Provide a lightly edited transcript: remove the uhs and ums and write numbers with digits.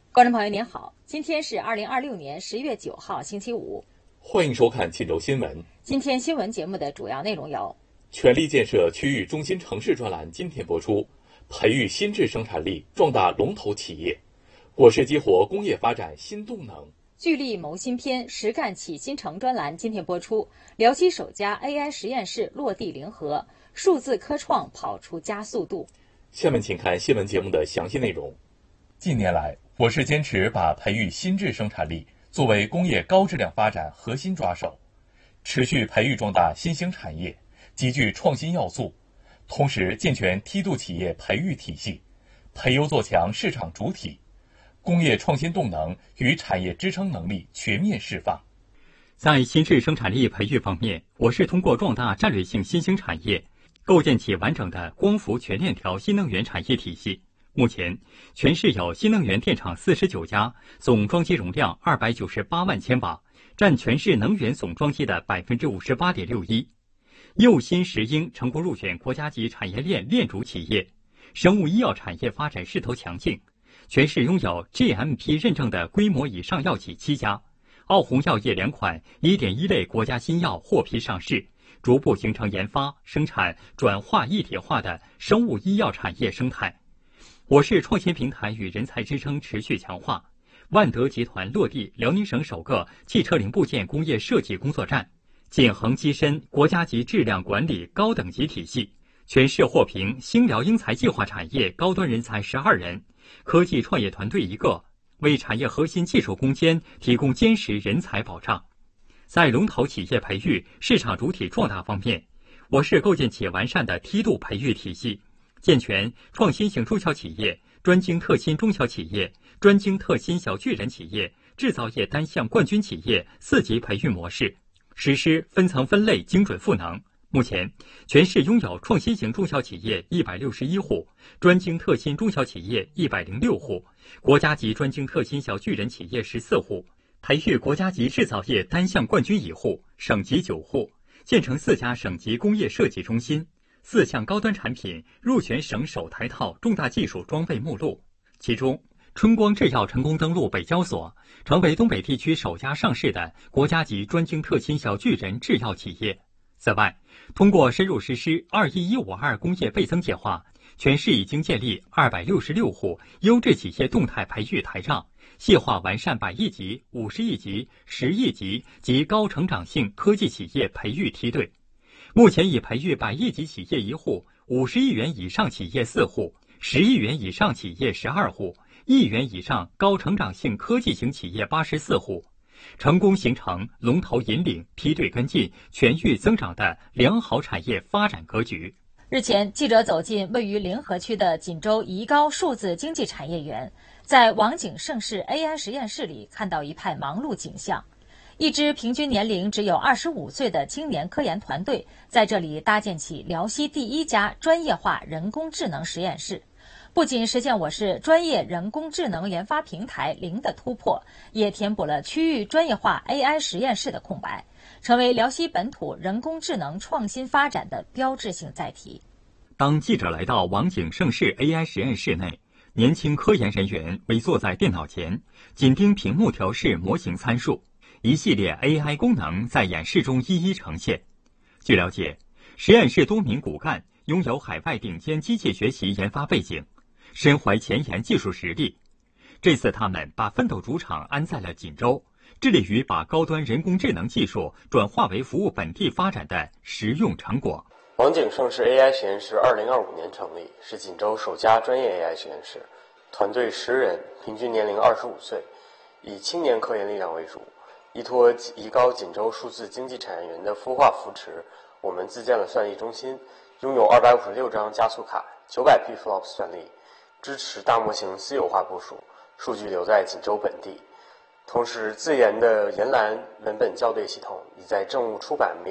观众朋友您好，今天是2026年10月9号星期五， 欢迎收看冀州新闻。 今天新闻节目的主要内容有： 全力建设区域中心城市专栏今天播出，培育新质生产力，壮大龙头企业，果市激活工业发展新动能。 聚力谋新篇，实干启新城专栏今天播出，辽西首家 AI 实验室落地临河，数字科创跑出加速度。 下面请看新闻节目的详细内容。近年来，我市坚持把培育新质生产力作为工业高质量发展核心抓手，持续培育壮大新兴产业，集聚创新要素，同时健全梯度企业培育体系，培优做强市场主体，工业创新动能与产业支撑能力全面释放。 在新质生产力培育方面，我市通过壮大战略性新兴产业，构建起完整的光伏全链条新能源产业体系。目前，全市有新能源电厂49家，总装机容量298万千瓦，占全市能源总装机的58.61%。又新石英成功入选国家级产业链链主企业，生物医药产业发展势头强劲。全市拥有 GMP 认证的规模以上药企7家，奥宏药业2款 1.1 类国家新药获批上市，逐步形成研发、生产、转化一体化的生物医药产业生态。我市创新平台与人才支撑持续强化，万德集团落地辽宁省首个汽车零部件工业设计工作站，建恒基深国家级质量管理高等级体系，全市获评兴辽英才计划产业高端人才12人，科技创业团队1个，为产业核心技术攻坚提供坚实人才保障。在龙头企业培育、市场主体壮大方面，我市构建起完善的梯度培育体系，健全创新型中小企业、专精特新中小企业、专精特新小巨人企业、制造业单项冠军企业4级培育模式，实施分层分类精准赋能。目前，全市拥有创新型中小企业161户，专精特新中小企业106户，国家级专精特新小巨人企业14户，培育国家级制造业单项冠军1户，省级9户，建成4家省级工业设计中心，4项高端产品入选省首台套重大技术装备目录。其中，春光制药成功登陆北交所，成为东北地区首家上市的国家级专精特新小巨人制药企业。此外，通过深入实施21152工业倍增计划，全市已经建立266户优质企业动态培育台账，细化完善100亿级、50亿级、10亿级及高成长性科技企业培育梯队。目前已培育100亿级企业1户，50亿元以上企业4户，10亿元以上企业12户，1亿元以上高成长性科技型企业84户，成功形成龙头引领、梯队跟进、全域增长的良好产业发展格局。 日前，记者走进位于临河区的锦州宜高数字经济产业园，在网景盛世 AI 实验室里看到一派忙碌景象。一支平均年龄只有25岁的青年科研团队，在这里搭建起辽西第1家专业化人工智能实验室，不仅实现我市专业人工智能研发平台0的突破，也填补了区域专业化 AI 实验室的空白，成为辽西本土人工智能创新发展的标志性载体。 当记者来到网景盛世 AI 实验室内，年轻科研人员围坐在电脑前，紧盯屏幕调试模型参数，一系列 AI 功能在演示中一一呈现。据了解，实验室多名骨干拥有海外顶尖机器学习研发背景，身怀前沿技术实力。这次他们把奋斗主场安在了锦州，致力于把高端人工智能技术转化为服务本地发展的实用成果。 网景盛世 AI 实验室2025年成立，是锦州首家专业 AI 实验室，团队10人，平均年龄25岁，以青年科研力量为主。依托宜高锦州数字经济产业园的孵化扶持，我们自建了算力中心，拥有256张加速卡、900 Pflops 算力，支持大模型私有化部署，数据留在锦州本地。同时，自研的研蓝文本校对系统已在政务出版媒